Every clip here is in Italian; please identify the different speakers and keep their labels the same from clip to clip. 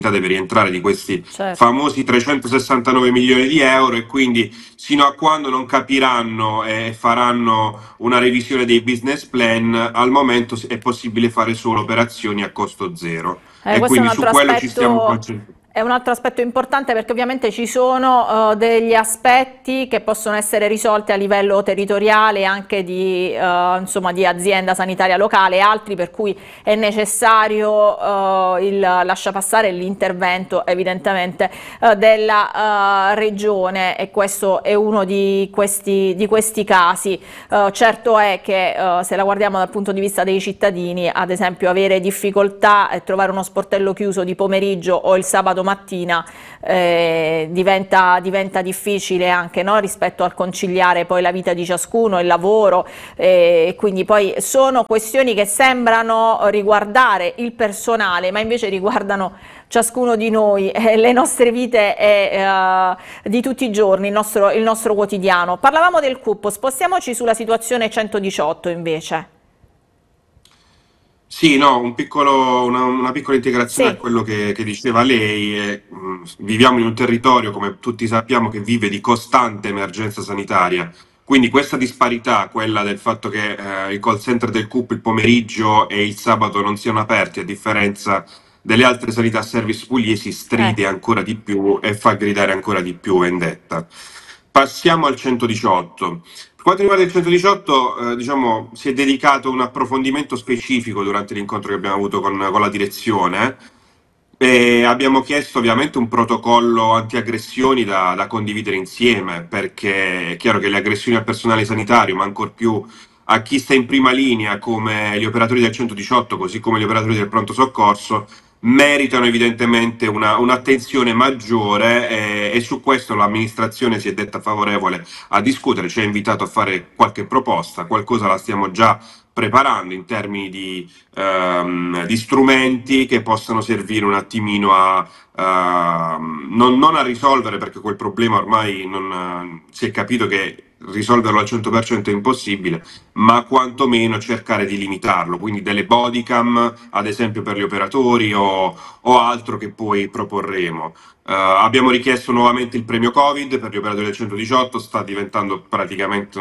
Speaker 1: deve rientrare di questi
Speaker 2: certo.
Speaker 1: famosi 369 milioni di euro, e quindi sino a quando non capiranno e faranno una revisione dei business plan, al momento è possibile fare solo operazioni a costo zero, e
Speaker 2: Questo
Speaker 1: quindi su quello ci stiamo concentrando.
Speaker 2: è un altro aspetto importante perché ovviamente ci sono degli aspetti che possono essere risolti a livello territoriale anche di, insomma, di azienda sanitaria locale, altri per cui è necessario il lasciapassare l'intervento evidentemente della regione, e questo è uno di questi casi. Certo è che se la guardiamo dal punto di vista dei cittadini, ad esempio avere difficoltà a trovare uno sportello chiuso di pomeriggio o il sabato mattina diventa difficile anche, no? Rispetto al conciliare poi la vita di ciascuno, il lavoro, quindi poi sono questioni che sembrano riguardare il personale, ma invece riguardano ciascuno di noi, le nostre vite di tutti i giorni, il nostro quotidiano. Parlavamo del CUP, spostiamoci sulla situazione 118 invece.
Speaker 1: Sì, no, una piccola integrazione a
Speaker 2: Sì,
Speaker 1: quello che diceva lei. Viviamo in un territorio, come tutti sappiamo, che vive di costante emergenza sanitaria. Quindi questa disparità, quella del fatto che il call center del CUP il pomeriggio e il sabato non siano aperti, a differenza delle altre sanità service pugliesi, stride
Speaker 2: ecco.
Speaker 1: ancora di più e fa gridare ancora di più vendetta. Passiamo al 118. Per quanto riguarda il 118, diciamo, si è dedicato un approfondimento specifico durante l'incontro che abbiamo avuto con la direzione, e abbiamo chiesto ovviamente un protocollo anti-aggressioni da condividere insieme, perché è chiaro che le aggressioni al personale sanitario, ma ancor più a chi sta in prima linea come gli operatori del 118, così come gli operatori del pronto soccorso, meritano evidentemente un'attenzione maggiore, e su questo l'amministrazione si è detta favorevole a discutere, ci ha invitato a fare qualche proposta, qualcosa la stiamo già preparando in termini di strumenti che possano servire un attimino non a risolvere, perché quel problema ormai si è capito che risolverlo al 100% è impossibile, ma quantomeno cercare di limitarlo, quindi delle bodycam ad esempio per gli operatori, o altro che poi proporremo. Abbiamo richiesto nuovamente il premio Covid per gli operatori del 118, sta diventando praticamente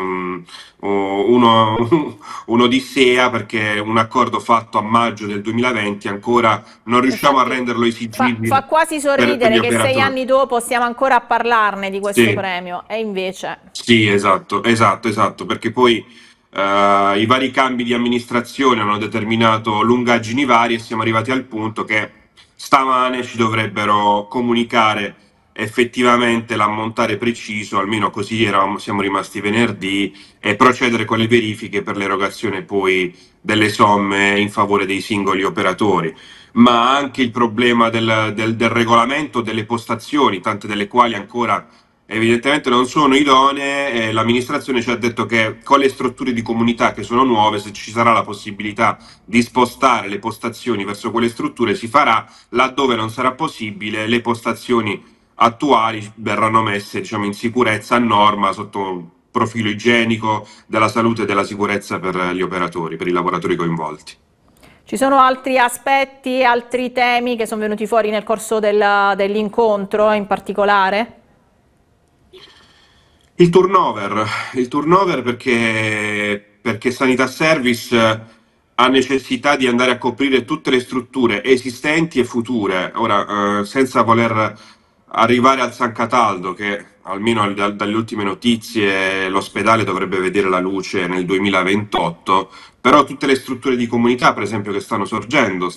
Speaker 1: un'odissea, perché un accordo fatto a maggio del 2020 ancora non riusciamo a
Speaker 2: Infatti
Speaker 1: renderlo
Speaker 2: fa
Speaker 1: esigibile
Speaker 2: quasi
Speaker 1: per gli
Speaker 2: sorridere che sei
Speaker 1: operatori.
Speaker 2: anni dopo stiamo ancora a parlarne di questo
Speaker 1: Sì,
Speaker 2: premio, e invece
Speaker 1: sì, esatto, esatto, esatto, perché poi i vari cambi di amministrazione hanno determinato lungaggini varie, e siamo arrivati al punto che stamane ci dovrebbero comunicare effettivamente l'ammontare preciso, almeno così siamo rimasti venerdì, e procedere con le verifiche per l'erogazione poi delle somme in favore dei singoli operatori. Ma anche il problema del regolamento delle postazioni, tante delle quali ancora evidentemente non sono idonee, e l'amministrazione ci ha detto che con le strutture di comunità che sono nuove, se ci sarà la possibilità di spostare le postazioni verso quelle strutture, si farà; laddove non sarà possibile, le postazioni attuali verranno messe, diciamo, in sicurezza, a norma, sotto il profilo igienico, della salute e della sicurezza per gli operatori, per i lavoratori coinvolti.
Speaker 2: ci sono altri aspetti, altri temi che sono venuti fuori nel corso dell'incontro in particolare?
Speaker 1: Il turnover perché Sanità Service ha necessità di andare a coprire tutte le strutture esistenti e future. Ora, senza voler arrivare al San Cataldo, che almeno dalle ultime notizie l'ospedale dovrebbe vedere la luce nel 2028, però tutte le strutture di comunità, per esempio, che stanno sorgendo,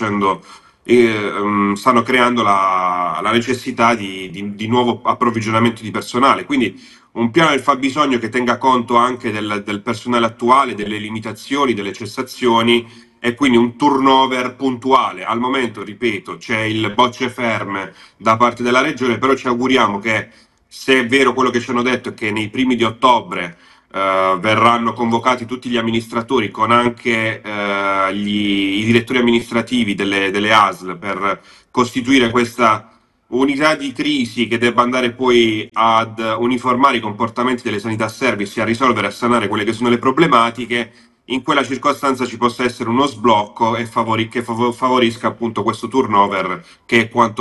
Speaker 1: stanno creando la necessità di nuovo approvvigionamento di personale. Quindi un piano del fabbisogno che tenga conto anche del personale attuale, delle limitazioni, delle cessazioni, e quindi un turnover puntuale. Al momento, ripeto, c'è il bocce ferme da parte della regione, però ci auguriamo che, se è vero quello che ci hanno detto, è che nei primi di ottobre verranno convocati tutti gli amministratori, con anche i direttori amministrativi delle ASL, per costituire questa unità di crisi che debba andare poi ad uniformare i comportamenti delle sanità service e a risolvere e a sanare quelle che sono le problematiche. In quella circostanza ci possa essere uno sblocco che favorisca appunto questo turnover, che è quanto